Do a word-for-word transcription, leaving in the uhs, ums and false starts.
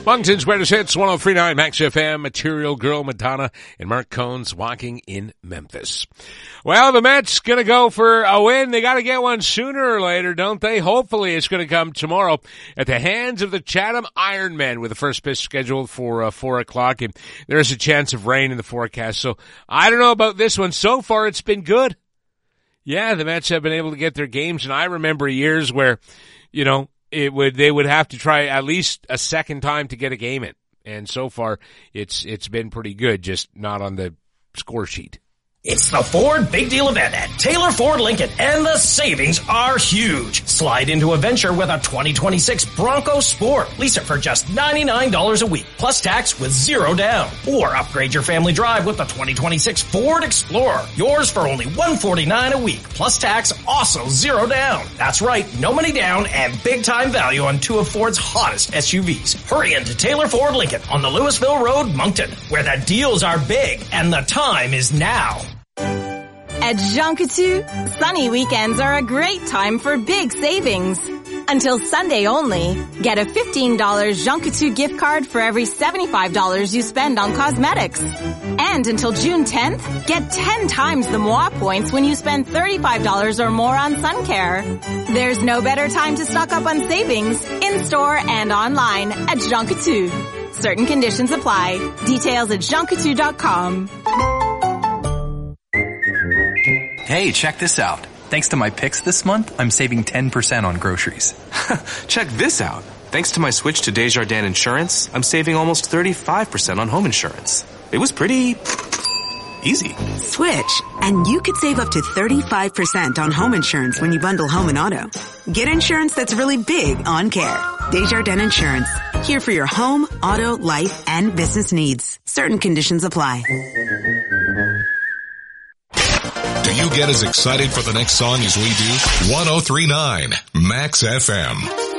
Moncton's greatest hits, one oh three point nine Max F M, Material Girl Madonna, and Mark Cohn's Walking in Memphis. Well, the Mets gonna go for a win. They gotta get one sooner or later, don't they? Hopefully it's gonna come tomorrow at the hands of the Chatham Ironmen with the first pitch scheduled for uh, four o'clock, and there's a chance of rain in the forecast. So I don't know about this one. So far it's been good. Yeah, the Mets have been able to get their games, and I remember years where, you know, it would, they would have to try at least a second time to get a game in. And so far, it's, it's been pretty good, just not on the score sheet. It's the Ford Big Deal event at Taylor Ford Lincoln, and the savings are huge. Slide into a venture with a twenty twenty-six Bronco Sport. Lease it for just ninety-nine dollars a week, plus tax with zero down. Or upgrade your family drive with the twenty twenty-six Ford Explorer. Yours for only one hundred forty-nine dollars a week, plus tax, also zero down. That's right, no money down and big time value on two of Ford's hottest S U Vs. Hurry into Taylor Ford Lincoln on the Louisville Road, Moncton, where the deals are big and the time is now. At Jean Coutu, sunny weekends are a great time for big savings. Until Sunday only, get a fifteen dollars Jean Coutu gift card for every seventy-five dollars you spend on cosmetics. And until June tenth, get ten times the M O A points when you spend thirty-five dollars or more on sun care. There's no better time to stock up on savings, in-store and online at Jean Coutu. Certain conditions apply. Details at jean coutu dot com. Hey, check this out. Thanks to my picks this month, I'm saving ten percent on groceries. Check this out. Thanks to my switch to Desjardins Insurance, I'm saving almost thirty-five percent on home insurance. It was pretty easy. Switch, and you could save up to thirty-five percent on home insurance when you bundle home and auto. Get insurance that's really big on care. Desjardins Insurance. Here for your home, auto, life, and business needs. Certain conditions apply. Do you get as excited for the next song as we do? one oh three point nine Max F M.